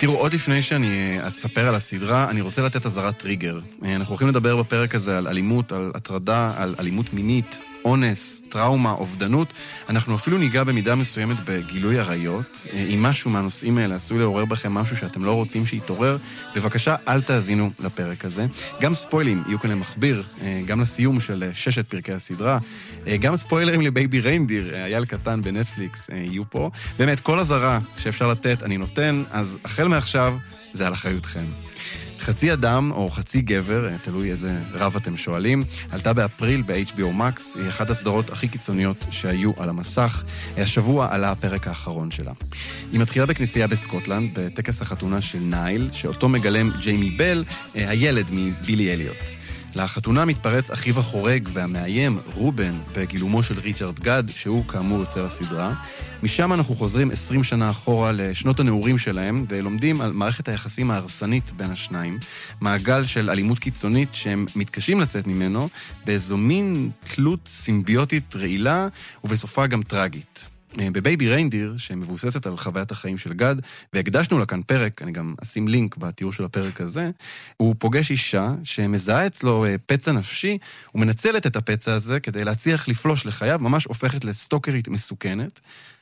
תראו, עוד לפני שאני אספר על הסדרה, אני רוצה לתת אזהרת טריגר. אנחנו הולכים לדבר בפרק הזה על אלימות, על הטרדה, על אלימות מינית, אונס, טראומה, אובדנות. אנחנו אפילו ניגע במידה מסוימת בגילוי עריות. אם משהו מהנושאים האלה עשוי לעורר בכם משהו שאתם לא רוצים שיתעורר, בבקשה אל תאזינו לפרק הזה. גם ספוילרים יהיו כאן למכביר, גם לסיום של 6 פרקי הסדרה, גם ספוילרים לבייבי ריינדיר, אייל קטן בנטפליקס, יהיו פה. באמת, כל אזהרה שאפשר לתת אני נותן, אז החל מעכשיו זה על אחריותכם. חצי אדם או חצי גבר, תלוי איזה רב אתם שואלים, עלתה באפריל ב-HBO Max, היא אחת הסדרות הכי קיצוניות שהיו על המסך. השבוע עלה הפרק האחרון שלה. היא מתחילה בכנסייה בסקוטלנד, בטקס החתונה של נייל, שאותו מגלם ג'יימי בל, הילד מבילי אליוט. לחתונה מתפרץ אחיו החורג והמאיים, רובן, בגילומו של ריצ'רד גד, שהוא כאמור יוצר הסדרה. משם אנחנו חוזרים 20 שנה אחורה לשנות הנעורים שלהם, ולומדים על מערכת היחסים ההרסנית בין השניים, מעגל של אלימות קיצונית שהם מתקשים לצאת ממנו, באיזו מין תלות סימביוטית רעילה, ובסופה גם טרגית. בבייבי ריינדיר, שמבוססת על חוויית החיים של גד, והקדשנו לה כאן פרק, אני גם אשים לינק בתיאור של הפרק הזה, הוא פוגש אישה שמזהה אצלו פצע נפשי, ומנצלת את הפצע הזה כדי להצליח לפלוש לחייו, ממש הופכת לסטוקרית מסוכנת.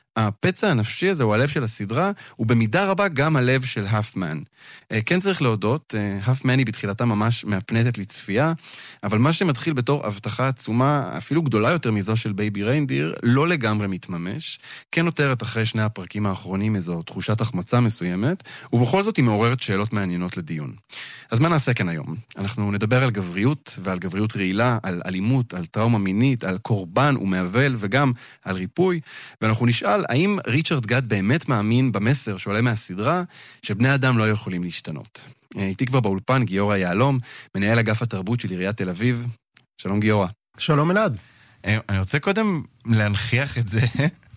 הפצע הנפשי הזה הוא הלב של הסדרה, ובמידה רבה גם הלב של האפמן. כן צריך להודות, האפמן היא בתחילתה ממש מהפנטת לצפייה, אבל מה שמתחיל בתור הבטחה עצומה, אפילו גדולה יותר מזו של בייבי ריינדיר, לא לגמרי מתממש, כן נותרת אחרי 2 הפרקים האחרונים איזו תחושת החמצה מסוימת, ובכל זאת היא מעוררת שאלות מעניינות לדיון. אז מה נעשה כאן היום? אנחנו נדבר על גבריות ועל גבריות רעילה, על אלימות, על טראומה מינית, על קורבן ומעבל וגם על ריפוי, ואנחנו נשאל האם ריצ'רד גד באמת מאמין במסר שעולה מהסדרה שבני אדם לא יכולים להשתנות. איתי כבר באולפן גיורא יהלום, מנהל אגף התרבות של עיריית תל אביב. שלום גיורא. שלום אלעד. אני רוצה קודם להנכיח את זה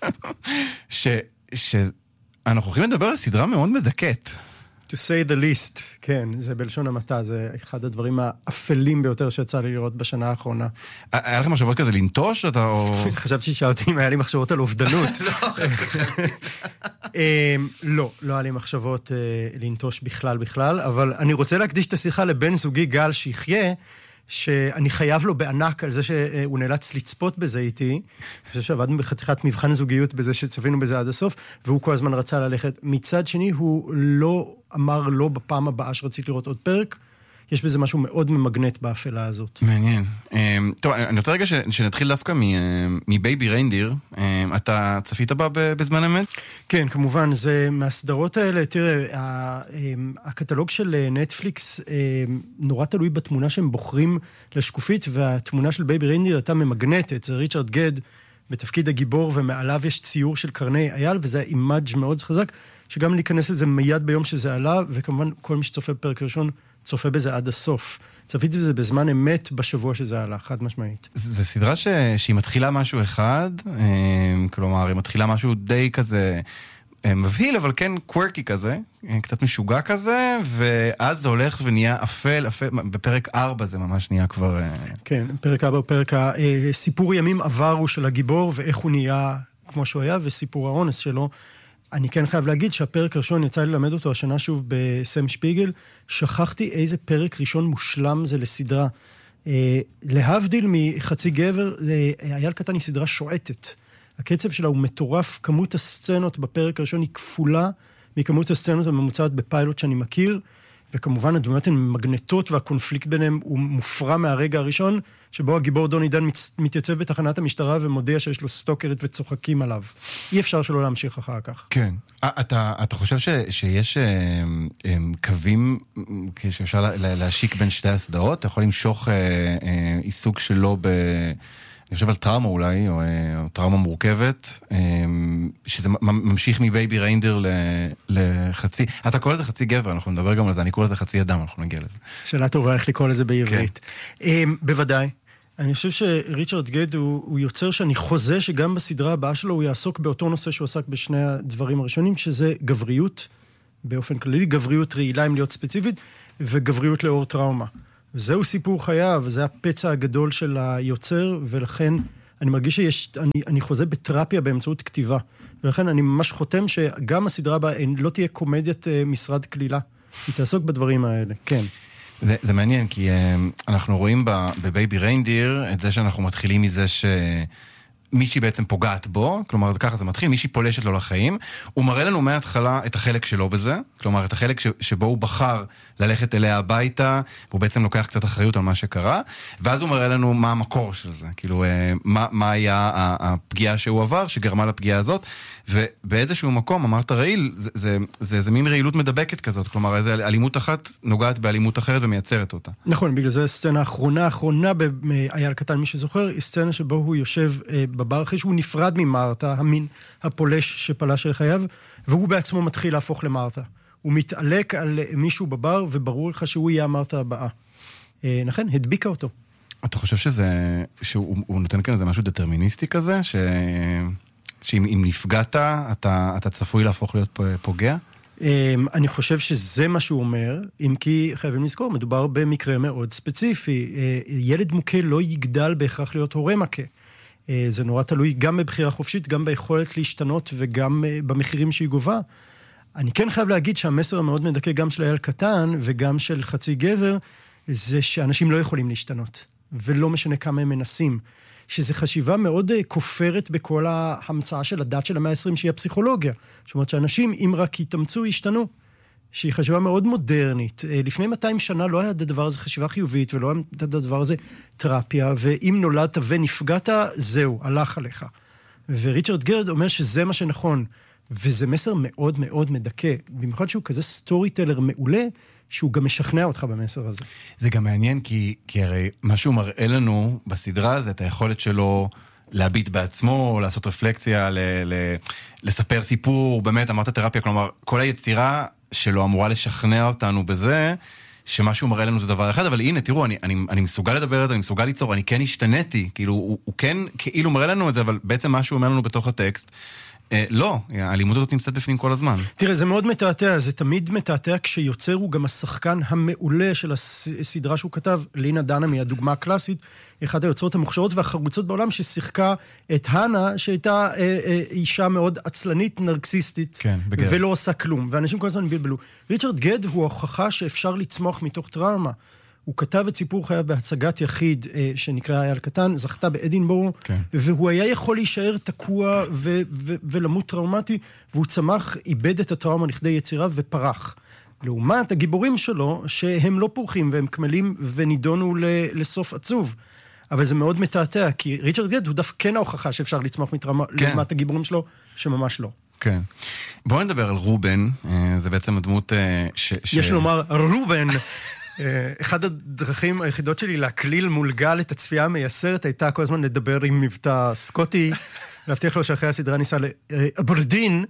שאנחנו הולכים לדבר על סדרה מאוד מדכאת. To say the least, כן, זה בלשון המעטה, זה אחד הדברים האפלים ביותר שיצא לי לראות בשנה האחרונה. היה לכם מחשבות כזה לנטוש? חשבתי ששאלתי אם היה לי מחשבות על אובדנות. לא היה לי מחשבות לנטוש בכלל, אבל אני רוצה להקדיש את השיחה לבן זוגי גל שיחיה, שאני חייב לו בענק על זה שהוא נאלץ לצפות בזה איתי. אני חושב שעבדנו בחתיכת מבחן זוגיות בזה שצפינו בזה עד הסוף, והוא כל הזמן רצה ללכת. מצד שני, הוא לא אמר לא בפעם הבאה שרציתי לראות עוד פרק. יש בזה משהו מאוד ממגנט באפלה הזאת. מעניין. טוב, אני רוצה רגע שנתחיל דווקא מבייבי ריינדיר. אתה צפית בה בזמן אמת? כן, כמובן, זה מהסדרות האלה, תראה, הקטלוג של נטפליקס נורא תלוי בתמונה שהם בוחרים לשקופית, והתמונה של בייבי ריינדיר הייתה ממגנטת, זה ריצ'רד גד בתפקיד הגיבור, ומעליו יש ציור של קרני אייל, וזה אימאג' מאוד חזק, שגם להיכנס לזה מיד ביום שזה עלה, וכמובן כל מי שצופה בפרק ראשון, צופה בזה עד הסוף. צפיתי בזה בזמן אמת בשבוע שזה עלה, חד משמעית. זו סדרה שהיא מתחילה משהו אחד, כלומר, היא מתחילה משהו די כזה מבהיל, אבל כן קוורקי כזה, קצת משוגע כזה, ואז זה הולך ונהיה אפל, בפרק 4 זה ממש נהיה כבר... כן, פרק 4 הוא פרק סיפור ימים עברו של הגיבור, ואיך הוא נהיה כמו שהוא היה, וסיפור האונס שלו. אני כן חייב להגיד שהפרק הראשון יצא לי ללמד אותו השנה שוב בסם שפיגל, שכחתי איזה פרק ראשון מושלם זה לסדרה. להבדיל מחצי גבר, אייל קטן היא סדרה שועטת. הקצב שלה הוא מטורף, כמות הסצנות בפרק הראשון היא כפולה מכמות הסצנות הממוצעת בפיילוט שאני מכיר, וכמובן הדמויות הן מגנטות והקונפליקט ביניהם הוא מופרע מהרגע הראשון, שבו הגיבור דוני דן מתייצב בתחנת המשטרה ומודיע שיש לו סטוקרית וצוחקים עליו. אי אפשר שלא להמשיך אחר כך. כן. אתה חושב שיש קווים שאפשר להשיק בין שתי הסדרות? אתה יכול למשוך עיסוק שלו אני חושב על טראומה אולי, או טראומה מורכבת, שזה ממשיך מבייבי ריינדיר לחצי, אתה קורא לזה חצי גבר, אנחנו נדבר גם על זה, אני קורא לזה חצי אדם, אנחנו נגיע לזה. שאלה טובה, איך לקרוא לזה בעברית. בוודאי. אני חושב שריצ'רד גד הוא יוצר שאני חוזה שגם בסדרה הבאה שלו הוא יעסוק באותו נושא שהוא עסק בשני הדברים הראשונים, שזה גבריות, באופן כללי, גבריות רעילה אם להיות ספציפית, וגבריות לאור טראומה. זהו סיפור חייו, וזה הפצע הגדול של היוצר, ולכן אני מרגיש אני חוזה בתרפיה באמצעות כתיבה. ולכן אני ממש חותם שגם הסדרה הבאה לא תהיה קומדיית משרד כלילה. היא תעסוק בדברים האלה, כן. זה מעניין, כי אנחנו רואים בבייבי ריינדיר את זה שאנחנו מתחילים מזה מישהי בעצם פוגעת בו, כלומר, ככה זה מתחיל, מישהי פולשת לו לחיים, הוא מראה לנו מההתחלה את החלק שלו בזה, כלומר, את החלק שבו הוא בחר ללכת אליה הביתה, והוא בעצם לוקח קצת אחריות על מה שקרה, ואז הוא מראה לנו מה המקור של זה, כאילו, מה היה הפגיעה שהוא עבר, שגרמה לפגיעה הזאת, ובאיזשהו מקום, אמרת רעיל, זה מין רעילות מדבקת כזאת, כלומר, אלימות אחת נוגעת באלימות אחרת ומייצרת אותה. נכון, בגלל זה הסצנה האחרונה באייל קטן, מי שזוכר, היא סצנה שבו הוא יושב בבר אחרי שהוא נפרד ממרתה, המין הפולש שפלש אל חייו, והוא בעצמו מתחיל להפוך למרתה. הוא מתעלק על מישהו בבר, וברור לך שהוא יהיה המרתה הבאה. נכון, הדביקה אותו. אתה חושב שהוא נותן כאן איזה משהו דטרמיניסטי כזה, שאם נפגעת, אתה צפוי להפוך להיות פוגע? אני חושב שזה מה שהוא אומר, אם כי חייבים לזכור, מדובר במקרה מאוד ספציפי. ילד מוכה לא יגדל בהכרח להיות הורה מכה. זה נורא תלוי גם בבחירה חופשית, גם ביכולת להשתנות וגם במחירים שהיא גובה. אני כן חייב להגיד שהמסר המאוד מדכא גם של אייל קטן וגם של חצי גבר, זה שאנשים לא יכולים להשתנות, ולא משנה כמה הם מנסים. שזו חשיבה מאוד כופרת בכל ההמצאה של הדת של המאה ה-20 שהיא הפסיכולוגיה. זאת אומרת שאנשים, אם רק יתאמצו, ישתנו. שהיא חשיבה מאוד מודרנית. לפני 200 שנה לא היה הדבר הזה חשיבה חיובית, ולא היה הדבר הזה תרפיה, ואם נולדת ונפגעת, זהו, הלך עליך. וריצ'רד גרד אומר שזה מה שנכון, וזה מסר מאוד מאוד מדכא, במיוחד שהוא כזה סטורי טלר מעולה, שהוא גם משכנע אותך במסר הזה. זה גם מעניין, כי הרי מה שהוא מראה לנו בסדרה זה את היכולת שלו להביט בעצמו, לעשות רפלקציה, לספר סיפור, באמת, אמרת תרפיה, כלומר, כל היצירה שלו אמורה לשכנע אותנו בזה, שמה שהוא מראה לנו זה דבר אחד, אבל הנה, תראו, אני מסוגל לדבר על זה, אני מסוגל ליצור, אני כן השתניתי, כאילו, הוא כן כאילו מראה לנו את זה, אבל בעצם מה שהוא אומר לנו בתוך הטקסט, לא, האלימות הזאת נמצאת בפנים כל הזמן. תראה, זה מאוד מתעתע, זה תמיד מתעתע כשיוצר הוא גם השחקן המעולה של הסדרה שהוא כתב, לינה דנהאם, הדוגמה הקלאסית, אחת היוצרות המוכשרות והחרוצות בעולם ששיחקה את הנה, שהייתה אישה מאוד עצלנית, נרקסיסטית, כן, ולא עושה כלום, ואנשים כל הזמן בלבלו. ריצ'רד גד הוא ההוכחה שאפשר לצמוח מתוך טראומה. הוא כתב את סיפור חייו בהצגת יחיד שנקרא אייל קטן, זכתה באדינבורו, כן. והוא היה יכול להישאר תקוע ולמות טראומטי, והוא צמח, איבד את הטראומה לכדי יצירה ופרח. לעומת הגיבורים שלו, שהם לא פורחים והם כמלים ונידונו לסוף עצוב. אבל זה מאוד מתעתע, כי ריצ'רד גד הוא דווקא כן ההוכחה שאפשר לצמוח מטראומה, כן. לעומת הגיבורים שלו, שממש לא. כן. בואו נדבר על רובן, זה בעצם הדמות יש לומר, רובן, אחד הדרכים היחידות שלי להקליל מול גל את הצפייה המייסרת, הייתה כל הזמן לדבר עם מבטא סקוטי, להבטיח לו שאחרי הסדרה ניסה לאברדין,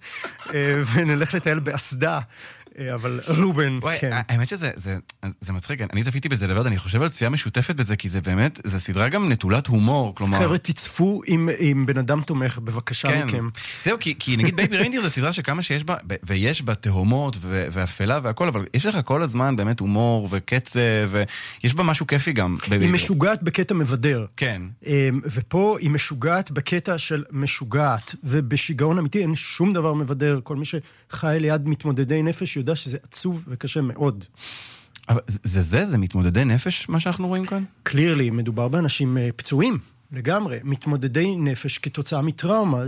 ונלך לטייל באסדה. אבל רובן, כן. האמת שזה מצחיק, אני צפיתי בזה לבד, אני חושב על צפייה משותפת בזה, כי זה באמת, זה סדרה גם נטולת הומור, כלומר... חבר'ה, תצפו עם בן אדם תומך, בבקשה מכם. זהו, כי נגיד בייבי ריינדיר זה סדרה שכמה שיש בה, ויש בה תהומות ואפלה והכל, אבל יש לך כל הזמן באמת הומור וקצב, ויש בה משהו כיפי גם. היא משוגעת בקטע מבדר. כן. ופה היא משוגעת בקטע של משוגעת, ובשיגעון אמיתי אין שום דבר מבדר. כל מי שחי ליד מתמודדי נפש יודע שזה עצוב וקשה מאוד. אבל זה מתמודדי נפש, מה שאנחנו רואים כאן? קלירלי, מדובר באנשים פצועים, לגמרי. מתמודדי נפש כתוצאה מטראומה.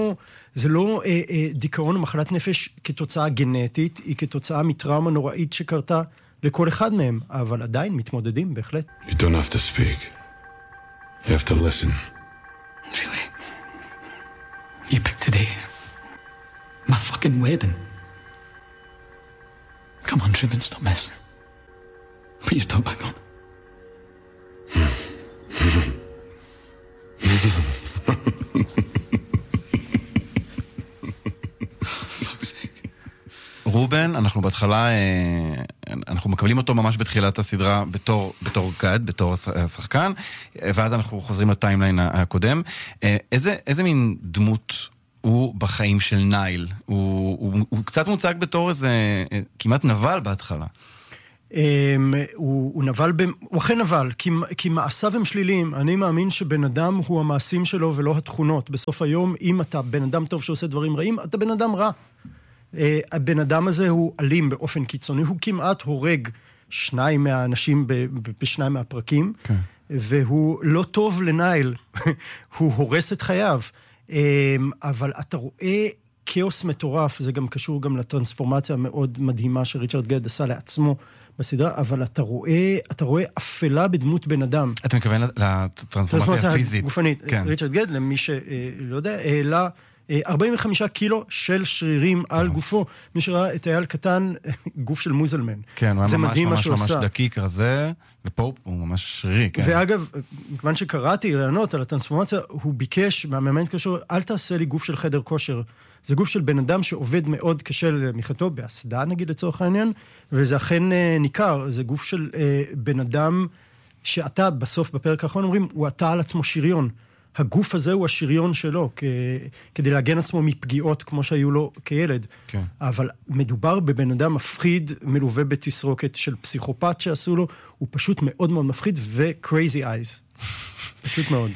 זה לא דיכאון או מחלת נפש כתוצאה גנטית, היא כתוצאה מטראומה נוראית שקרתה לכל אחד מהם, אבל עדיין מתמודדים, בהחלט. You don't have to speak. You have to listen. Really? You picked today? My fucking wedding. Come on, Truman, stop messing. Put your top back on. Fuck's sake. רובן, אנחנו בהתחלה, אנחנו מקבלים אותו ממש בתחילת הסדרה בתור גד, בתור השחקן, ואז אנחנו חוזרים לטיימליין הקודם. איזה מין דמות הוא בחיים של נייל? הוא קצת מוצג בתור איזה כמעט נבל בהתחלה. הוא נבל, הוא אכן נבל, כי מעשיו הם שליליים. אני מאמין שבן אדם הוא המעשים שלו ולא התכונות. בסוף היום, אם אתה בן אדם טוב שעושה דברים רעים, אתה בן אדם רע. הבן אדם הזה הוא אלים באופן קיצוני, הוא כמעט הורג 2 מהאנשים בשניים מהפרקים, והוא לא טוב לנייל, הוא הורס את חייו. אבל אתה רואה כאוס מטורף, זה גם קשור גם לטרנספורמציה המאוד מדהימה שריצ'רד גד עשה לעצמו בסדרה, אבל אתה רואה אפלה בדמות בן אדם. אתה מכוון לטרנספורמציה הפיזית. גופנית. ריצ'רד גד, למי שלא יודע, העלה 45 קילו של שרירים על גופו. מי שראה את אייל קטן, גוף של מוזלמן. כן, הוא היה ממש דקיק רזה, ופה הוא ממש שרירי. ואגב, מכיוון שקראתי רעיונות על הטרנספורמציה, הוא ביקש מהמאמן קשור, אל תעשה לי גוף של חדר כושר. זה גוף של בן אדם שעובד מאוד קשה למחייתו, בהסדה נגיד לצורך העניין, וזה אכן ניכר, זה גוף של בן אדם שאתה בסוף בפרק האחרון אומרים, הוא עטה על עצמו שריון. הגוף הזה הוא השריון שלו, כדי להגן עצמו מפגיעות כמו שהיו לו כילד. כן. אבל מדובר בבן אדם מפחיד, מלווה בתסרוקת של פסיכופת שעשו לו, הוא פשוט מאוד מאוד מפחיד, ו-crazy eyes. פשוט מאוד.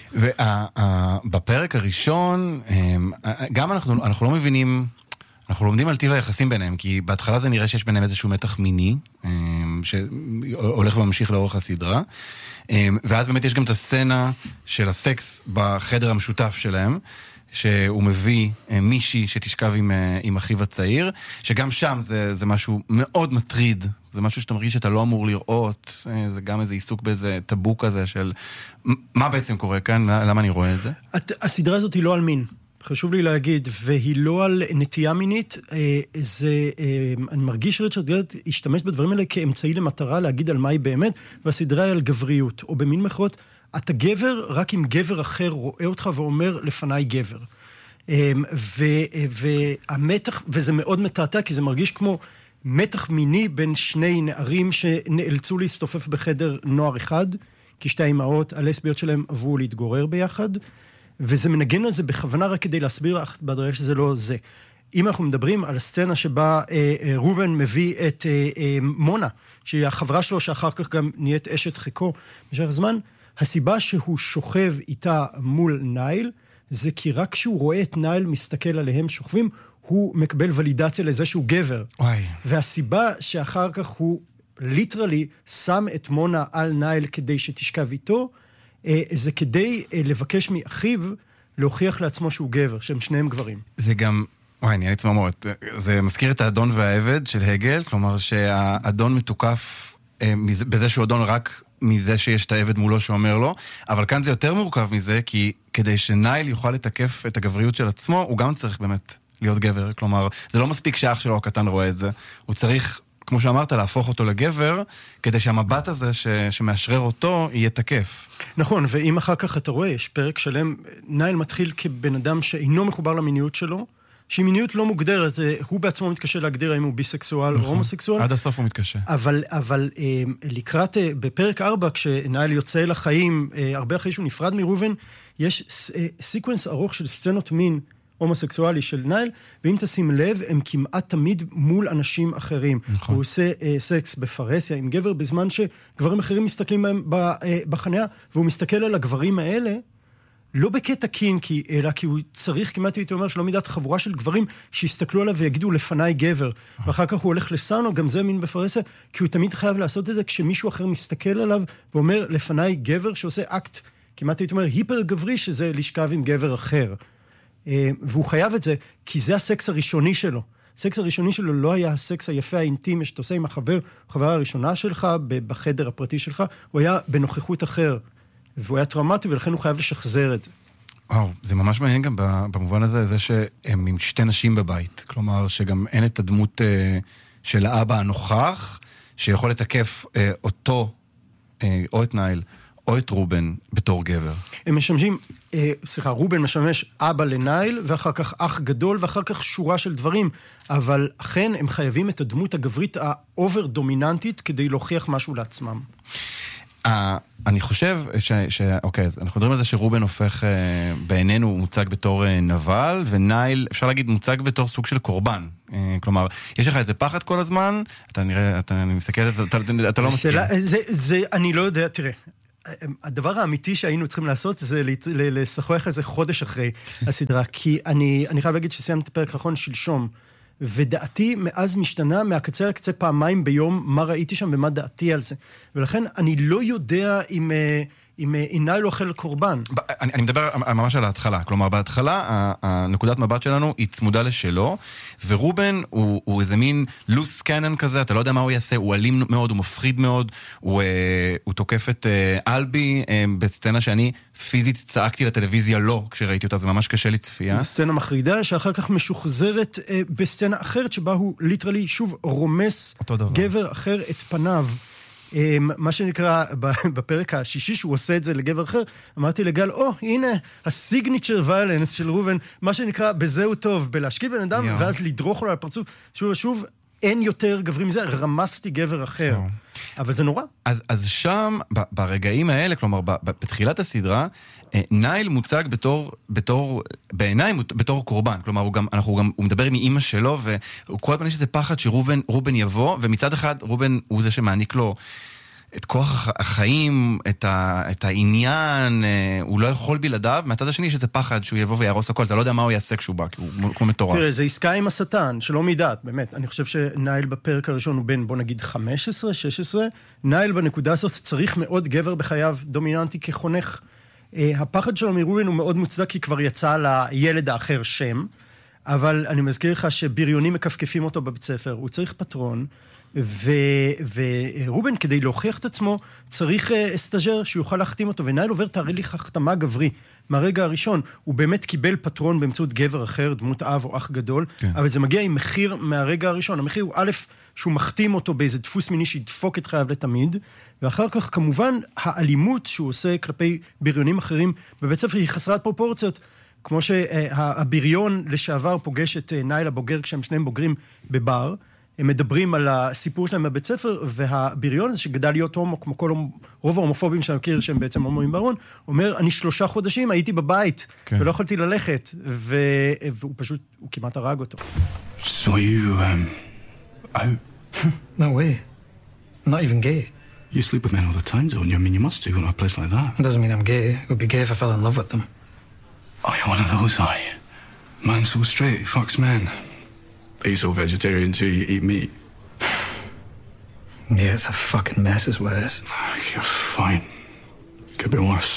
ובפרק הראשון, גם אנחנו לא מבינים, אנחנו לומדים על טיב היחסים ביניהם, כי בהתחלה זה נראה שיש ביניהם איזשהו מתח מיני, שהולך וממשיך לאורך הסדרה, ואז באמת יש גם את הסצנה של הסקס בחדר המשותף שלהם, שהוא מביא מישהי שתשכב עם אחיו הצעיר, שגם שם זה משהו מאוד מטריד, זה משהו שאתה מרגיש שאתה לא אמור לראות, זה גם איזה עיסוק באיזה טאבו כזה של מה בעצם קורה כאן, למה אני רואה את זה? הסדרה הזאת היא לא על מין, חשוב לי להגיד, והיא לא על נטייה מינית, אני מרגיש שריצ'רד גד השתמש בדברים האלה כאמצעי למטרה להגיד על מה היא באמת, והסדרה היא על גבריות, או במין מחרות, אתה גבר רק אם גבר אחר רואה אותך ואומר לפניי גבר. והמתח, וזה מאוד מתעתע, כי זה מרגיש כמו מתח מיני בין שני נערים שנאלצו להסתופף בחדר נוער אחד, כי שתי האימהות הלסביות שלהם עברו להתגורר ביחד, וזה מנגן על זה בכוונה רק כדי להסביר בדרך שזה לא זה. אם אנחנו מדברים על הסצנה שבה רובן מביא את מונה, שהיא החברה שלו שאחר כך גם נהיית אשת חיקו במשך הזמן, הסיבה שהוא שוכב איתה מול נייל, זה כי רק כשהוא רואה את נייל מסתכל עליהם שוכבים, הוא מקבל ולידציה לזה שהוא גבר. וואי. והסיבה שאחר כך הוא ליטרלי שם את מונה על נייל כדי שתשכב איתו, זה כדי לבקש מאחיו להוכיח לעצמו שהוא גבר, שהם שניהם גברים. זה גם, וואי, נהיה לי צמרמורת, זה מזכיר את האדון והעבד של הגל, כלומר שהאדון מתוקף בזה שהוא אדון רק מזה שיש את העבד מולו שאומר לו, אבל כאן זה יותר מורכב מזה, כי כדי שנייל יוכל לתקף את הגבריות של עצמו, הוא גם צריך באמת להיות גבר, כלומר, זה לא מספיק שאח שלו הקטן רואה את זה, הוא צריך, כמו שאמרת, להפוך אותו לגבר, כדי שהמבט הזה שמאשרר אותו יהיה תקף. נכון, ואם אחר כך אתה רואה, יש פרק שלם, נייל מתחיל כבן אדם שאינו מחובר למיניות שלו, שהיא מיניות לא מוגדרת, הוא בעצמו מתקשה להגדיר האם הוא ביסקסואל או הומוסקסואל. עד הסוף הוא מתקשה. אבל לקראת, בפרק 4, כשנייל יוצא לחיים, הרבה אחרי שהוא נפרד מרובן, יש סיקוונס ארוך של סצנות מין הומוסקסואלי של נייל, ואם תשים לב, הם כמעט תמיד מול אנשים אחרים. נכון. הוא עושה סקס בפרסיה עם גבר, בזמן שגברים אחרים מסתכלים בהם בחניה, והוא מסתכל על הגברים האלה, לא בקטע קינקי, אלא כי הוא צריך, כמעט הייתי אומר, שלא מידת חבורה של גברים שיסתכלו עליו ויגידו לפניי גבר. ואחר כך הוא הולך לסאונו, גם זה מין בפרסיה, כי הוא תמיד חייב לעשות את זה כשמישהו אחר מסתכל עליו ואומר לפניי גבר שעושה אקט, כמעט הייתי אומר, היפר גברי, שזה לשכב עם גבר אחר. והוא חייב את זה, כי זה הסקס הראשוני שלו. הסקס הראשוני שלו לא היה הסקס היפה האינטימי שאתה עושה עם החברה הראשונה שלך, בחדר הפרטי שלך, הוא היה בנוכחות אחר. והוא היה טראומטי, ולכן הוא חייב לשחזר את זה. וואו, זה ממש מעניין גם במובן הזה, זה שהם עם שתי נשים בבית. כלומר, שגם אין את הדמות של האבא הנוכח, שיכול לתקף אותו, או את נייל, או את רובן בתור גבר. הם משמשים, רובן משמש אבא לנייל, ואחר כך אח גדול, ואחר כך שורה של דברים, אבל אכן הם חייבים את הדמות הגברית האובר דומיננטית, כדי להוכיח משהו לעצמם. אני חושב אוקיי, אז אנחנו מדברים על זה שרובן הופך בעינינו, הוא מוצג בתור נבל, ונייל, אפשר להגיד, מוצג בתור סוג של קורבן. כלומר, יש לך איזה פחד כל הזמן, אני מסתכל, אתה לא מסכים. אני לא יודע, תראה, הדבר האמיתי שהיינו צריכים לעשות זה לשחוח איזה חודש אחרי הסדרה, כי אני חייב להגיד שסיימתי את הפרק האחרון שלשום, ודעתי מאז משתנה מהקצה לקצה פעמיים ביום מה ראיתי שם ומה דעתי על זה. ולכן אני לא יודע אם נייל אוכל קורבן. אני מדבר ממש על ההתחלה. כלומר, בהתחלה, הנקודת מבט שלנו היא צמודה לשלו, ורובן הוא איזה מין לוס קנן כזה, אתה לא יודע מה הוא יעשה, הוא אלים מאוד, הוא מפחיד מאוד, הוא תוקף את אלבי בסצנה שאני פיזית צעקתי לטלוויזיה לא, כשראיתי אותה, זה ממש קשה לי צפייה. זו סצנה מחרידה, שאחר כך משוחזרת בסצנה אחרת, שבה הוא ליטרלי שוב רומס גבר אחר את פניו. מה שנקרא, בפרק השישי שהוא עושה את זה לגבר אחר, אמרתי לגל, הנה, הסיגניצ'ר ויילנס של רובן, מה שנקרא, בזהו טוב, בלהשקיע בן אדם, ואז לדרוך לו על הפרצוף. שוב, אין יותר גברים מזה, רמסתי גבר אחר. אבל זה נורא. אז שם, ברגעים האלה, כלומר, בתחילת הסדרה, נייל מוצג בעיניי, בתור קורבן. כלומר, הוא מדבר עם אמא שלו, והוא כל הזמן יש איזה פחד שרובן יבוא, ומצד אחד, רובן הוא זה שמעניק לו את כוח החיים, את העניין, הוא לא יכול בלעדיו, מהצד השני יש איזה פחד שהוא יבוא וירוס הכל, אתה לא יודע מה הוא יעשה כשהוא בא, כי הוא כמו מטורף. תראה, זה עסקה עם השטן, שלא מידעת, באמת. אני חושב שנייל בפרק הראשון הוא בין, בוא נגיד, 15, 16, נייל בנקודה הזאת צריך מאוד גבר בחייו דומיננטי כחונך. הפחד שלו מרובן הוא מאוד מוצדק, כי כבר יצא לילד האחר שם, אבל אני מזכיר לך שבריונים מקפקפים אותו בבית ספר, הוא צריך פטרון, ורובן, כדי להוכיח את עצמו, צריך סטאז'ר שיוכל להחתים אותו, ונייל עובר תהליך החתמה גברי. מהרגע הראשון, הוא באמת קיבל פטרון באמצעות גבר אחר, דמות אב או אח גדול, כן. אבל זה מגיע עם מחיר מהרגע הראשון. המחיר הוא א', שהוא מחתים אותו באיזה דפוס מיני שידפוק את חייו לתמיד, ואחר כך, כמובן, האלימות שהוא עושה כלפי בריונים אחרים בבית ספר היא חסרת פרופורציות, כמו שהבריון לשעבר פוגש את נייל הבוגר, כשהם שניהם בוגרים בבר, הם מדברים על הסיפור שלהם בבית ספר, והבריון הזה שגדל להיות הומו, כמו כל רוב ההומופובים שאני מכיר, שהם בעצם הומואים בארון, אומר, אני 3 חודשים הייתי בבית, כן. ולא יכולתי ללכת, והוא פשוט, הוא כמעט הרג אותו. So you, out? No way. I'm not even gay. You sleep with men all the time, don't you? I mean, you must do in a place like that. It doesn't mean I'm gay. It would be gay if I fell in love with them. Oh, you're one of those, are you? Man so straight, he fucks men. Are you so vegetarian too, you eat meat? Yeah, it's a fucking mess is what it is. You're fine. Could be worse.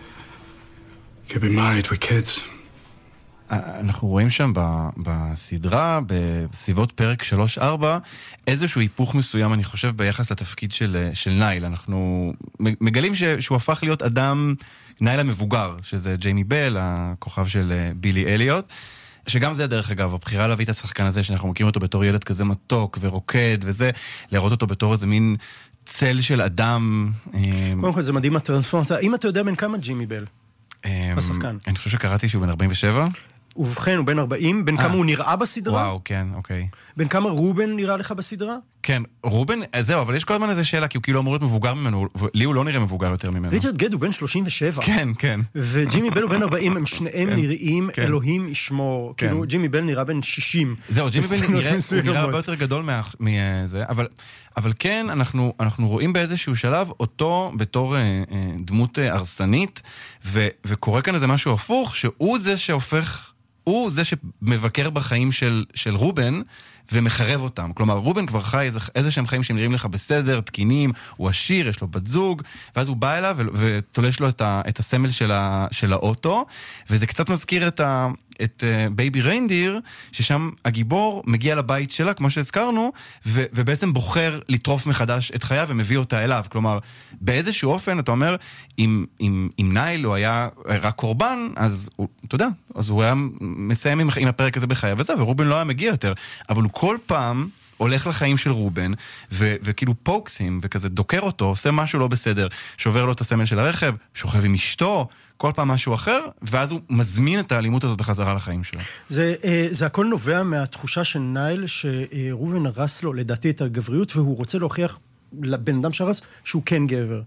Could be married with kids. אנחנו רואים שם בסדרה, בסביבות פרק 3-4, איזשהו היפוך מסוים, אני חושב, ביחס לתפקיד של נייל. אנחנו מגלים שהוא הפך להיות אדם, נייל המבוגר, שזה ג'יימי בל, הכוכב של בילי אליוט, שגם זה דרך אגב, הבחירה להביא את השחקן הזה, שאנחנו מכירים אותו בתור ילד כזה מתוק ורוקד וזה, לראות אותו בתור איזה מין צל של אדם. קודם כל זה מדהים הטרנספורמציה. האם אתה יודע בין כמה ג'יימי בל? השחקן. אני חושב שקראתי שהוא בן 47. ובכן, הוא בן 40, בין כמה הוא נראה בסדרה? וואו, כן, אוקיי. בין כמה רובן נראה לך בסדרה? כן, רובן, זהו, אבל יש כל הזמן איזה שאלה, כי הוא כאילו אמור להיות מבוגר ממנו, לי הוא לא נראה מבוגר יותר ממנו. ריצ'רד גד הוא בן 37. כן, כן. וג'ימי בל הוא בן 40, הם שניהם נראים, אלוהים ישמור. כאילו, ג'ימי בל נראה בן 60. זהו, ג'ימי בל נראה הרבה יותר גדול מזה, אבל כן, אנחנו רואים באיזשהו שלב אותו בתור דמות הרסנית, וקורה כאן איזה משהו הפוך, שהוא זה שהופך, הוא זה שמבקר בחיים של רובן, ומחרב אותם. כלומר, רובן כבר חי איזה שהם חיים שהם נראים לך בסדר, תקינים, הוא עשיר, יש לו בת זוג, ואז הוא בא אליו ותולש לו את הסמל של האוטו, וזה קצת מזכיר את בייבי ריינדיר, ששם הגיבור מגיע לבית שלה, כמו שהזכרנו, ובעצם בוחר לטרוף מחדש את חייו ומביא אותה אליו. כלומר, באיזשהו אופן, אתה אומר, אם נייל הוא היה רק קורבן, אז אתה יודע, אז הוא היה מסיים עם הפרק הזה בחייו וזה, ורובן לא היה מגיע יותר. אבל הוא כל פעם הולך לחיים של רובן, וכאילו פוקסים, וכזה דוקר אותו, עושה משהו לא בסדר, שובר לו את הסמל של הרכב, שוכב עם אשתו, כל פעם משהו אחר, ואז הוא מזמין את האלימות הזאת בחזרה לחיים שלו. זה הכל נובע מהתחושה של נייל, שרובן הרס לו לדעתי את הגבריות, והוא רוצה להוכיח לבן אדם שהרס שהוא כן גבר.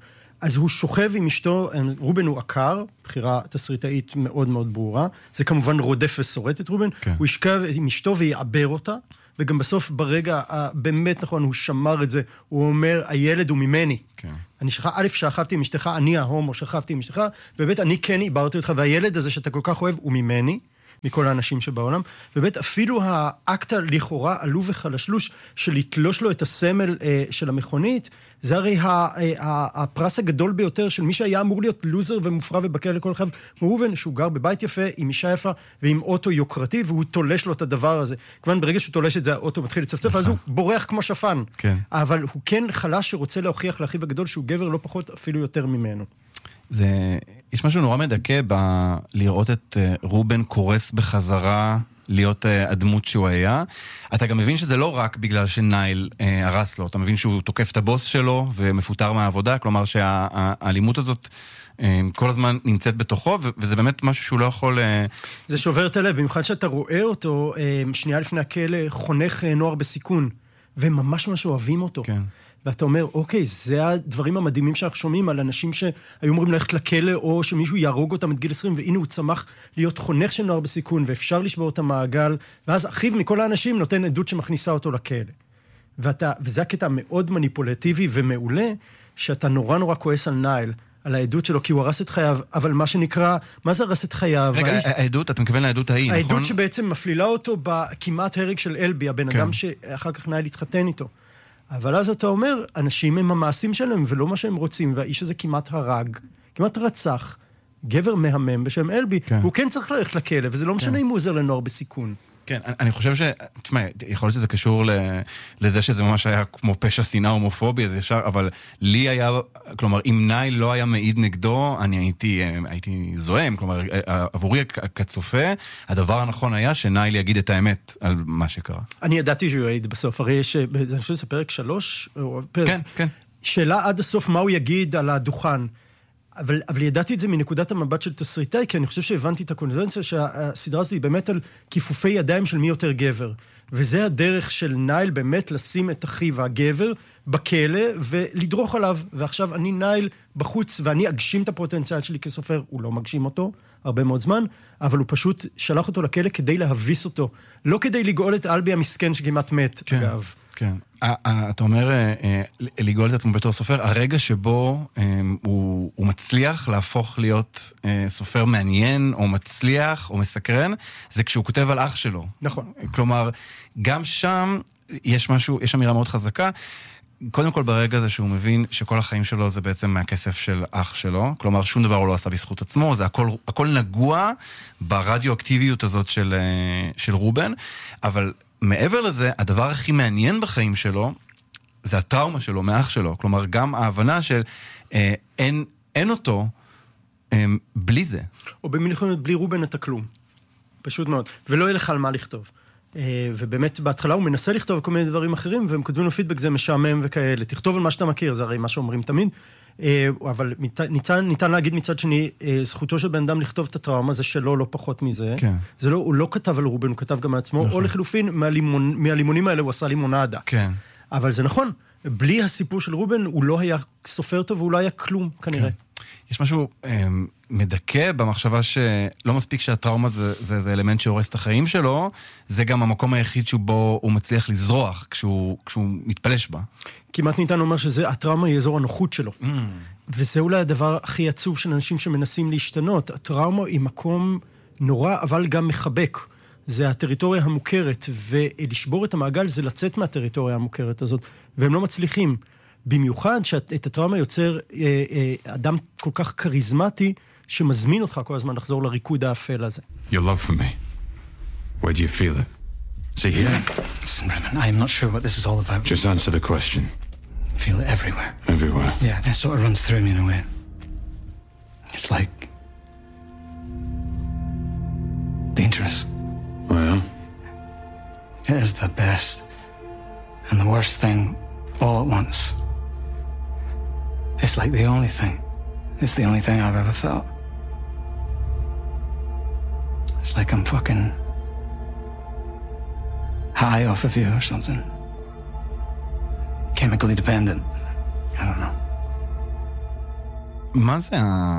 אז הוא שוכב עם אשתו, רובן הוא עקר, בחירה תסריטאית מאוד מאוד ברורה, זה כמובן רודף ושורט את רובן, הוא ישכב עם אשתו ויעבר אותה, וגם בסוף ברגע, באמת נכון, הוא שמר את זה, הוא אומר, הילד הוא ממני. אני שכבתי עם אשתך, אני ההומו, שכבתי עם אשתך, ובית אני כן עיברתי אותך, והילד הזה שאתה כל כך אוהב הוא ממני, מכל האנשים שבעולם, ובית אפילו האקט לכאורה עלוב וחלשלוש של לתלוש לו את הסמל של המכונית, זה הרי הפרס הגדול ביותר של מי שהיה אמור להיות לוזר ומופרע ובקר לכל חייו, ראובן שהוא גר בבית יפה, עם אישה יפה ועם אוטו יוקרתי, והוא תולש לו את הדבר הזה. כמובן ברגע שהוא תולש את זה, האוטו מתחיל לצפצף, אז הוא בורח כמו שפן. כן. אבל הוא כן חלש שרוצה להוכיח לאחיו הגדול שהוא גבר לא פחות אפילו יותר ממנו. יש משהו נורא מדכא לראות את רובן קורס בחזרה להיות הדמות שהוא היה. אתה גם מבין שזה לא רק בגלל שנייל הרס לו, אתה מבין שהוא תוקף את הבוס שלו ומפוטר מהעבודה, כלומר שהאלימות הזאת כל הזמן נמצאת בתוכו, וזה באמת משהו שהוא לא יכול... זה שובר את הלב, במיוחד שאתה רואה אותו שנייה לפני הכלא חונך נוער בסיכון, והם ממש ממש אוהבים אותו. כן. ואתה אומר, אוקיי, זה הדברים המדהימים שאנחנו שומעים על אנשים שהיו אומרים ללכת לכלא, או שמישהו יהרוג אותם עד גיל 20, והנה הוא צמח להיות חונך של נוער בסיכון, ואפשר לשבור את המעגל, ואז אחיו מכל האנשים נותן עדות שמכניסה אותו לכלא. וזה הקטע מאוד מניפולטיבי ומעולה, שאתה נורא נורא כועס על נייל, על העדות שלו, כי הוא הרס את חייו, אבל מה שנקרא, מה זה הרס את חייו? רגע, העדות, אתה מכוון לעדות ההיא, נכון? העדות שבעצם מפלילה אותו בכמעט הרג של אלבי, הבן אדם שאחר כך נייל התחתן איתו. אבל אז אתה אומר, אנשים הם המעשים שלהם ולא מה שהם רוצים, והאיש הזה כמעט הרג, כמעט רצח, גבר מהמם בשם אלבי, והוא כן צריך ללכת לכלא, וזה לא משנה אם הוא עוזר לנוער בסיכון. כן, אני חושב תשמע, יכול להיות שזה קשור לזה שזה ממש היה כמו פשע שנאה הומופובי, אז ישר, אבל לי היה, כלומר, אם נייל לא היה מעיד נגדו, אני הייתי זוהם, כלומר, עבורי כצופה, הדבר הנכון היה שנייל יגיד את האמת על מה שקרה. אני ידעתי שהוא יעיד בסוף, הרי יש, אני חושב שזה פרק 3, כן, כן. שאלה עד הסוף מה הוא יגיד על הדוכן. אבל ידעתי את זה מנקודת המבט של תסריטאי, כי אני חושב שהבנתי את הקונבנציה שהסדרה הזאת היא באמת על כיפופי ידיים של מי יותר גבר. וזה הדרך של נייל באמת לשים את אחיו הגבר בכלא ולדרוך עליו. ועכשיו אני נייל בחוץ ואני אגשים את הפוטנציאל שלי כסופר. הוא לא מגשים אותו הרבה מאוד זמן, אבל הוא פשוט שלח אותו לכלא כדי להביס אותו. לא כדי לגאול את אלבי המסכן שכמעט מת, כן, אגב. כן. אתה אומר, לגאול את עצמו בתור סופר, הרגע שבו הוא מצליח להפוך להיות סופר מעניין, או מצליח, או מסקרן, זה כשהוא כותב על אח שלו. נכון. כלומר, גם שם יש משהו, יש אמירה מאוד חזקה, קודם כל ברגע הזה שהוא מבין שכל החיים שלו זה בעצם מהכסף של אח שלו, כלומר שום דבר הוא לא עשה בזכות עצמו, זה הכל נגוע ברדיואקטיביות הזאת של רובן, אבל מעבר לזה, הדבר הכי מעניין בחיים שלו, זה הטראומה שלו, מאח שלו. כלומר, גם ההבנה של אין אותו בלי זה. או במילים בלי רובן אתה כלום. פשוט מאוד. ולא יהיה לך על מה לכתוב. ובאמת, בהתחלה הוא מנסה לכתוב כל מיני דברים אחרים, והם כותבים לו פידבק, זה משעמם וכאלה. תכתוב על מה שאתה מכיר, זה הרי מה שאומרים תמיד. אבל ניתן להגיד מצד שני, זכותו של בן אדם לכתוב את הטראומה, זה שלו לא פחות מזה. כן. זה לא, הוא לא כתב על רובן, הוא כתב גם על עצמו, נכון. או לחילופין, מהלימונים האלה הוא עשה לימונדה. כן. אבל זה נכון, בלי הסיפור של רובן, הוא לא היה סופר טוב, והוא לא היה כלום, כנראה. כן. יש משהו מדכא במחשבה שלא מספיק שהטראומה זה אלמנט שהורס את החיים שלו, זה גם המקום היחיד שבו הוא מצליח לזרוח כשהוא מתפלש בה. כמעט ניתן לומר שהטראומה היא אזור הנוחות שלו. וזה אולי הדבר הכי עצוב של אנשים שמנסים להשתנות. הטראומה היא מקום נורא, אבל גם מחבק. זה הטריטוריה המוכרת, ולשבור את המעגל זה לצאת מהטריטוריה המוכרת הזאת, והם לא מצליחים. במיוחד שאת הטראומה יוצר אדם כל כך קריזמטי, שמזמין אותך כל הזמן לחזור לריקוד האפל הזה. Your love for me. Where do you feel it? See here? Listen, Roman, I am not sure what this is all about. Just answer the question. I feel it everywhere. Everywhere? Yeah, it sort of runs through me in a way. It's like dangerous. Oh, yeah? It is the best and the worst thing all at once. It's like the only thing. It's the only thing I've ever felt. It's like I'm fucking high off of you or something. Chemically dependent. I don't know. מה זה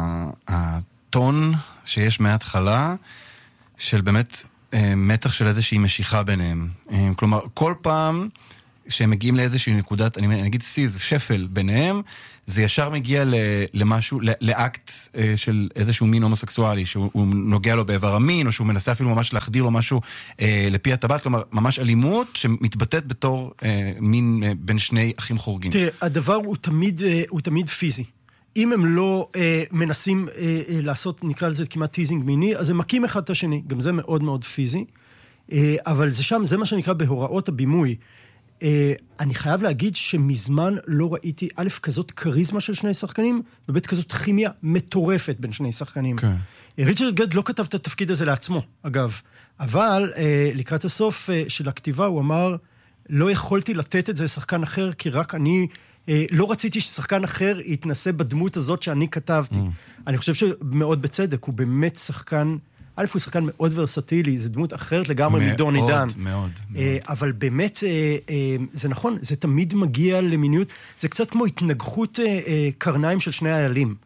הטון שיש מההתחלה של באמת מתח של איזושהי משיכה ביניהם? כלומר, כל פעם שהם מגיעים לאיזושהי נקודת, אני אגיד סיז, שפל ביניהם, זה ישר מגיע למשהו, לאקט של איזשהו מין הומוסקסואלי, שהוא נוגע לו בעבר המין, או שהוא מנסה אפילו ממש להחדיר לו משהו לפי הטבעת, כלומר, ממש אלימות שמתבטאת בתור מין בין שני אחים חורגים. תראה, הדבר הוא תמיד פיזי. אם הם לא מנסים לעשות, נקרא לזה כמעט טיזינג מיני, אז הם מכים אחד את השני, גם זה מאוד מאוד פיזי, אבל זה שם, זה מה שנקרא בהוראות הבימוי. אני חייב להגיד שמזמן לא ראיתי א' כזאת קריזמה של שני שחקנים, וב' כזאת כימיה מטורפת בין שני שחקנים. ריצ'רד גד לא כתב את התפקיד הזה לעצמו, אגב, אבל לקראת הסוף של הכתיבה הוא אמר, לא יכולתי לתת את זה לשחקן אחר, כי רק אני לא רציתי ששחקן אחר יתנסה בדמות הזאת שאני כתבתי. אני חושב שמאוד בצדק, הוא באמת שחקן, א' הוא שחקן מאוד ורסטילי, זה דמות אחרת לגמרי מדוני דן. מאוד. אבל באמת, זה נכון, זה תמיד מגיע למיניות, זה קצת כמו התנגחות קרניים של שני איילים.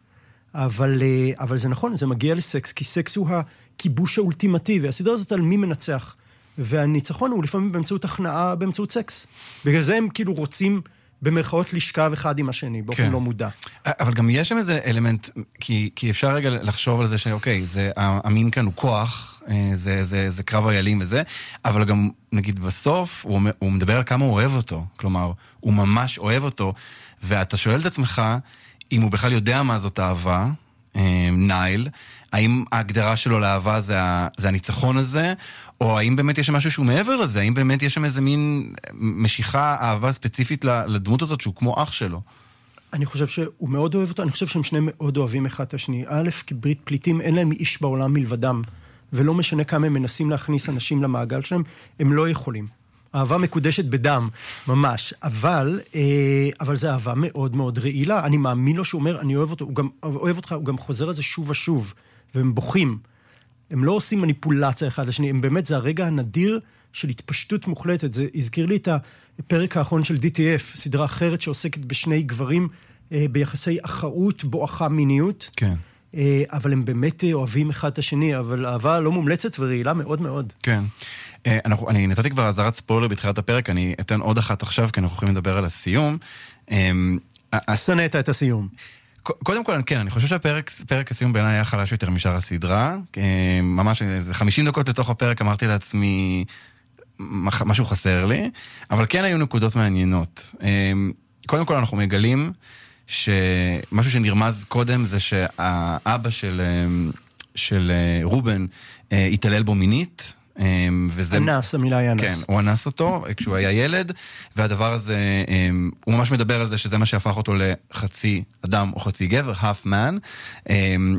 אבל זה נכון, זה מגיע לסקס, כי סקס הוא הכיבוש האולטימטיבי. הסדרה הזאת על מי מנצח. והניצחון הוא לפעמים באמצעות הכנעה, באמצעות סקס. בגלל זה הם כאילו רוצים במרכאות לשכב אחד עם השני, באופן לא מודע. אבל גם יש שם איזה אלמנט, כי אפשר רגע לחשוב על זה שאוקיי, המין כאן הוא כוח, זה קרב איילים וזה, אבל גם נגיד בסוף, הוא מדבר על כמה הוא אוהב אותו, כלומר, הוא ממש אוהב אותו, ואתה שואל את עצמך, אם הוא בכלל יודע מה זאת אהבה, נייל, האם ההגדרה שלו לאהבה זה הניצחון הזה, או האם באמת יש שם משהו שהוא מעבר לזה? האם באמת יש שם איזה מין משיכה, אהבה ספציפית לדמות הזאת שהוא כמו אח שלו? אני חושב שהוא מאוד אוהב אותו, אני חושב שהם שניהם מאוד אוהבים אחד את השני. א', כברית פליטים אין להם איש בעולם מלבדם, ולא משנה כמה הם מנסים להכניס אנשים למעגל שלהם, הם לא יכולים. אהבה מקודשת בדם, ממש. אבל זה אהבה מאוד מאוד רעילה. אני מאמין לו שהוא אומר, אני אוהב אותו, הוא גם אוהב אותך, הוא גם חוזר על זה שוב ושוב, והם בוכים. הם לא עושים מניפולציה אחד לשני, הם באמת, זה הרגע הנדיר של התפשטות מוחלטת. זה הזכיר לי את הפרק האחרון של DTF, סדרה אחרת שעוסקת בשני גברים ביחסי אחאות, בואכה מיניות. כן. אבל הם באמת אוהבים אחד את השני, אבל אהבה לא מומלצת ורעילה מאוד מאוד. כן. אני נתתי כבר עזרת ספוילר בתחילת הפרק, אני אתן עוד אחת עכשיו, כי אנחנו יכולים לדבר על הסיום. שנאת את הסיום. קודם כל, כן, אני חושב שהפרק הסיום בעיניי היה חלש יותר משאר הסדרה. ממש, 50 דקות לתוך הפרק אמרתי לעצמי, משהו חסר לי, אבל כן היו נקודות מעניינות. קודם כל, אנחנו מגלים שמשהו שנרמז קודם זה שהאבא של רובן התעלל בו מינית, אנס, המילה היא אנס. כן, הוא אנס אותו כשהוא היה ילד, והדבר הזה, הוא ממש מדבר על זה שזה מה שהפך אותו לחצי אדם או חצי גבר, half man,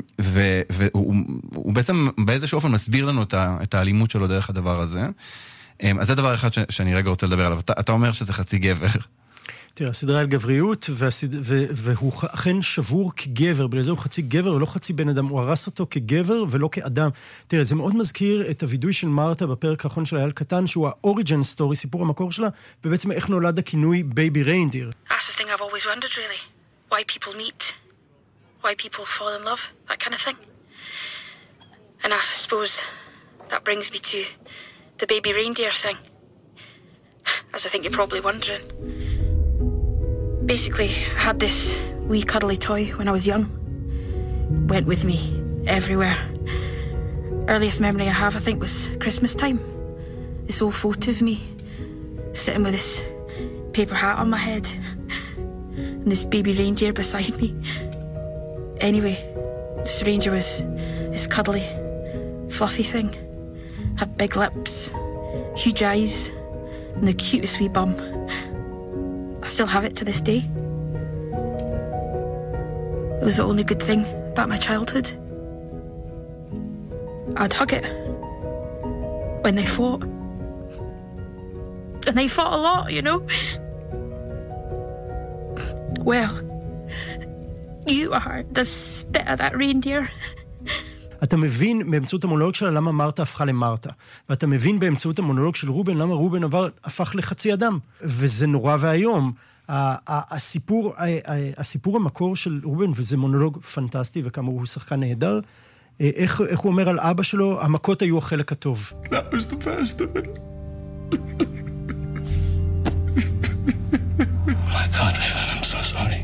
והוא בעצם באיזשהו אופן מסביר לנו את האלימות שלו דרך הדבר הזה. אז זה דבר אחד שאני רגע רוצה לדבר עליו. אתה אומר שזה חצי גבר. תראה, הסדרה על גבריות, והוא אכן שבור כגבר, בגלל זה הוא חצי גבר ולא חצי בן אדם, הוא הרס אותו כגבר ולא כאדם. תראה, זה מאוד מזכיר את הוידוי של מרתה בפרק האחרון של אייל קטן, שהוא האוריג'ן סטורי, סיפור המקור שלה, ובעצם איך נולד הכינוי בייבי ריינדיר. That's the thing I've always wondered, really. Why people meet, why people fall in love, that kind of thing. And I suppose that brings me to the baby reindeer thing. As I think you're probably wondering. Basically, I had this wee cuddly toy when I was young. Went with me everywhere. Earliest memory I have, I think, was Christmas time. This old photo of me sitting with this paper hat on my head and this baby reindeer beside me. Anyway, this reindeer was this cuddly, fluffy thing. Had big lips, huge eyes, and the cutest wee bum. I still have it to this day. It was the only good thing about my childhood. I'd hug it when they fought. And they fought a lot, you know. Well, you are the spit of that reindeer. אתה מבין באמצעות המונולוג שלה למה מרתה הפכה למרתה. ואתה מבין באמצעות המונולוג של רובן למה רובן הפך לחצי אדם. וזה נורא והיום. הסיפור המקור של רובן, וזה מונולוג פנטסטי, וכאמור הוא שחקן נהדר, איך הוא אומר על אבא שלו, המכות היו החלק הטוב. That was the best of it. My God, Leland, I'm so sorry.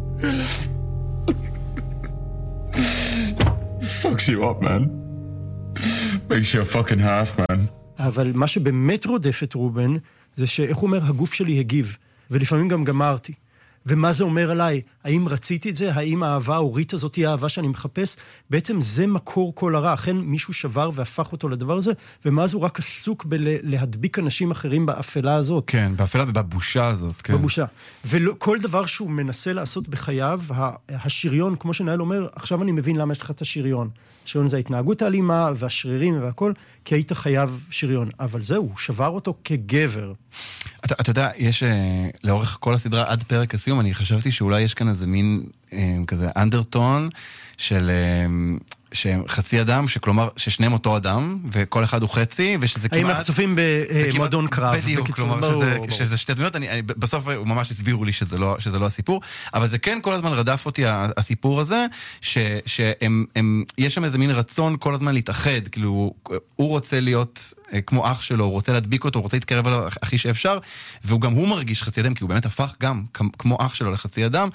Fucks you up, man. Makes you a fucking half, man. אבל מה שבאמת רודף את רובן, זה שאיך הוא אומר, הגוף שלי הגיב, ולפעמים גם גמרתי. ומה זה אומר עליי? האם רציתי את זה? האם האהבה ההורית הזאת היא האהבה שאני מחפש? בעצם זה מקור כל הרע. אכן מישהו שבר והפך אותו לדבר הזה, ומאז הוא רק עסוק בלהדביק אנשים אחרים באפלה הזאת. כן, באפלה ובבושה הזאת. כן. בבושה. וכל דבר שהוא מנסה לעשות בחייו, השריון, כמו שנאל אומר, עכשיו אני מבין למה יש לך את השריון. השריון זה ההתנהגות האלימה והשרירים והכל, כי היית חייב שריון. אבל זהו, הוא שבר אותו כגבר. אתה יודע, יש לאורך כל הסדרה עד פרק הסיום, אני חשבתי שאולי יש כאן איזה מין כזה אנדרטון של חצי אדם, שכלומר ששניהם אותו אדם, וכל אחד הוא חצי, ושזה כמעט... האם אנחנו צופים במועדון קרב. בדיוק, כלומר שזה שתי דמויות, בסוף ממש הסבירו לי שזה לא הסיפור, אבל זה כן כל הזמן רדף אותי הסיפור הזה, שיש שם איזה מין רצון כל הזמן להתאחד, כאילו הוא רוצה להיות כמו אח שלו, הוא רוצה להדביק אותו, הוא רוצה להתקרב אליו הכי שאפשר, וגם הוא מרגיש חצי אדם, כי הוא באמת הפך גם כמו אח שלו לחצי אדם,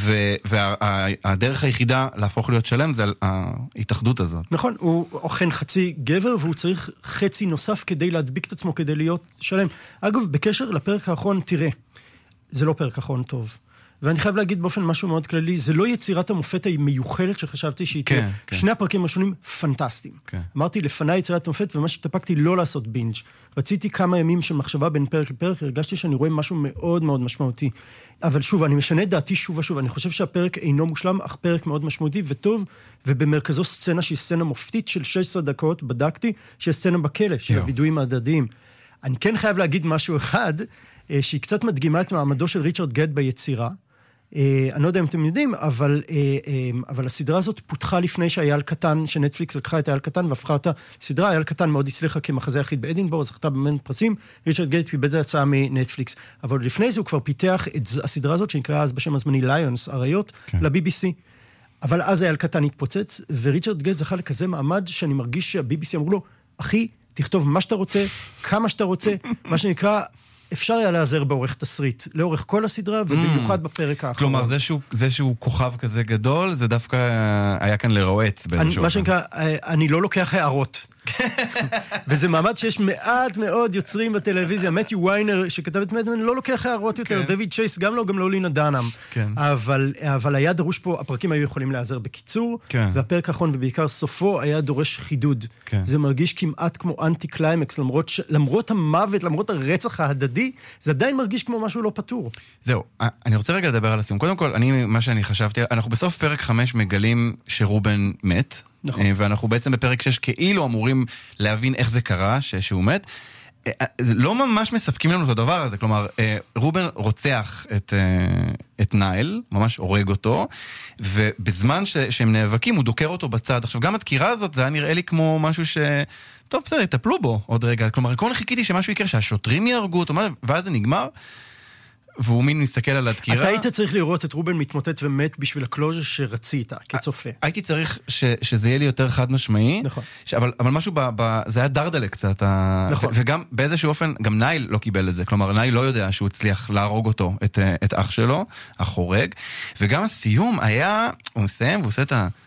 והדרך היחידה להפוך להיות שלם זה ההתאחדות הזאת. נכון, הוא אוכן חצי גבר, והוא צריך חצי נוסף כדי להדביק את עצמו, כדי להיות שלם. אגב, בקשר לפרק האחרון, תראה, זה לא פרק האחרון טוב. ואני חייב להגיד באופן משהו מאוד כללי, זה לא יצירת המופת המיוחדת שחשבתי שהיא תהיה. שני הפרקים השונים פנטסטיים. אמרתי לפני יצירת המופת, ומה שתפקתי לא לעשות בינג'. רציתי כמה ימים של מחשבה בין פרק לפרק, הרגשתי שאני רואה משהו מאוד מאוד משמעותי. אבל שוב, אני משנה את דעתי שוב ושוב, אני חושב שהפרק אינו מושלם, אך פרק מאוד משמעותי וטוב, ובמרכזו סצנה שהיא סצנה מופתית של 16 דקות, בדקתי, שהיא סצנה בכלא, של הוידואים ההדדיים. אני כן חייב להגיד משהו אחד, שהיא קצת מדגימה את מעמדו של ריצ'רד גד ביצירה. אני לא יודע אם אתם יודעים, אבל הסדרה הזאת פותחה לפני שאייל קטן, שנטפליקס לקחה את אייל קטן והפכה אותה לסדרה. אייל קטן מאוד הצליחה כמחזה יחיד באדינבורג, זכתה במין פרסים, ריצ'רד גד פיבד הצעה מנטפליקס. אבל לפני זה הוא כבר פיתח את הסדרה הזאת, שנקרא אז בשם הזמני ליונס, אריות, ל-BBC. אבל אז אייל קטן התפוצץ, וריצ'רד גד זכה לכזה מעמד שאני מרגיש שה-BBC אמרו לו, אחי, תכתוב מה שאתה רוצה, כמה שאתה רוצה, מה שנקרא... אפשר היה לעזר בעורך תסריט, לאורך כל הסדרה, ובמיוחד בפרק האחרון. כלומר, זה שהוא כוכב כזה גדול, זה דווקא היה כאן לרועץ באיזשהו... מה שנקרא, אני לא לוקח הערות. וזה מעמד שיש מעט מאוד יוצרים בטלוויזיה. מתיו ויינר, שכתב את מדמן, לא לוקח הערות יותר. דויד צ'ייס, גם לא, גם לא לינה דנאם. אבל היה דרוש פה, הפרקים היו יכולים לעזר בקיצור, והפרק האחרון, ובעיקר סופו, היה דורש חידוד. זה מרגיש כמעט כמו אנטי קליימקס, למרות המוות, למרות הרצח ההדדי, זה עדיין מרגיש כמו משהו לא פתור. זהו, אני רוצה רגע לדבר על הסיום. קודם כל, מה שאני חשבתי, אנחנו בסוף פרק 5 מגלים שרובן מת, ואנחנו בעצם בפרק 6 כאילו אמורים להבין איך זה קרה, שהוא מת. לא ממש מספקים לנו את הדבר הזה, כלומר, רובן רוצח את נייל, ממש הורג אותו, ובזמן שהם נאבקים, הוא דוקר אותו בצד. עכשיו, גם הדקירה הזאת, זה היה נראה לי כמו משהו טוב, בסדר, יטפלו בו עוד רגע. כלומר, כל חיכיתי שמשהו יקרה, שהשוטרים יהרגו אותו, ואז זה נגמר, והוא מין מסתכל על הדקירה. אתה היית צריך לראות את רובן מתמוטט ומת בשביל הקלוז'ר שרצית, כצופה. הייתי צריך שזה יהיה לי יותר חד משמעי, נכון. אבל משהו, זה היה דרדלה קצת. נכון. וגם באיזשהו אופן, גם נייל לא קיבל את זה. כלומר, נייל לא יודע שהוא הצליח להרוג אותו, את אח שלו, החורג. וגם הסיום היה, הוא מסיים והוא עושה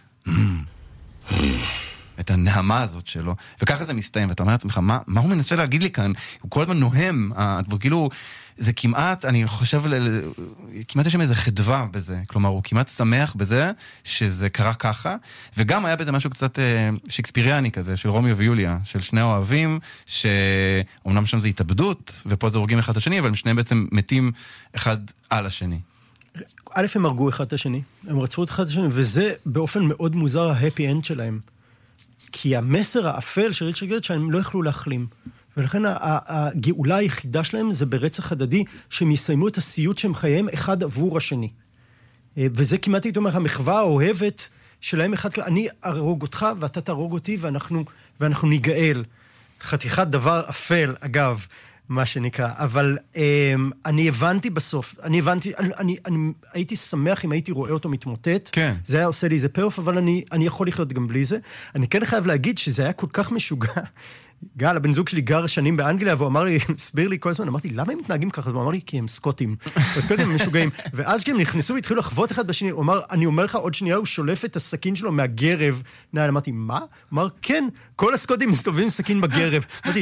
את הנעמה הזאת שלו, וככה זה מסתיים, ואתה אומר לעצמך, מה הוא מנסה להגיד לי כאן? הוא כל הזמן נוהם, וכאילו, זה כמעט, אני חושב, כמעט יש שם איזה חדווה בזה, כלומר, הוא כמעט שמח בזה, שזה קרה ככה, וגם היה בזה משהו קצת שקספיריאני כזה, של רומיו ויוליה, של שני אוהבים, שאומנם שם זה התאבדות, ופה זה הורגים אחד את השני, אבל שניהם בעצם מתים אחד על השני. א', הם הרגו אחד את השני, הם רצחו את אחד את השני, וזה באופן מאוד מוזר ההפי אנד שלהם. כי המסר האפל של ריצ'רד גד שהם לא יכלו להחלים. ולכן הגאולה היחידה שלהם זה ברצח הדדי, שהם יסיימו את הסיוט שהם חייהם אחד עבור השני. וזה כמעט הייתי אומר, המחווה האוהבת שלהם אחד, אני ארוג אותך ואתה תרוג אותי ואנחנו ניגאל. חתיכת דבר אפל, אגב. מה שנקרא. אבל אני הבנתי בסוף, אני הייתי שמח אם הייתי רואה אותו מתמוטט. כן. זה היה עושה לי איזה פרף, אבל אני יכול לחיות גם בלי זה. אני כן חייב להגיד שזה היה כל כך משוגע. גל, הבן זוג שלי גר שנים באנגליה, והוא אמר לי, הסביר לי כל הזמן, אמרתי, למה הם מתנהגים ככה? הוא אמר לי, כי הם סקוטים. הסקוטים הם משוגעים. ואז כשהם נכנסו והתחילו לחוות אחד בשני, הוא אמר, אני אומר לך, עוד שנייה הוא שולף את הסכין שלו מהגרב. אמרתי, מה? הוא אמר, כן, כל הסקוטים מסתובבים סכין בגרב. אמרתי,